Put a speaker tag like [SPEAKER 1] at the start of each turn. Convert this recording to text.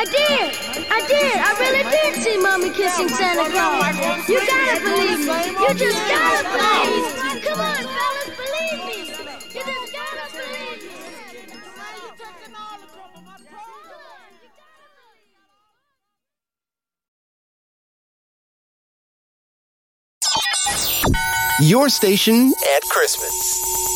[SPEAKER 1] I did. I really did see Mommy kissing Santa Claus. You gotta believe me. You just gotta believe me. Come on, fellas, believe me. You just gotta believe me.
[SPEAKER 2] Your station at Christmas.